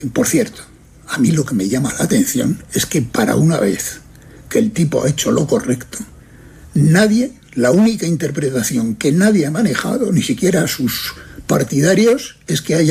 Por cierto, a mí lo que me llama la atención es que para una vez que el tipo ha hecho lo correcto, la única interpretación que nadie ha manejado, ni siquiera sus partidarios, es que haya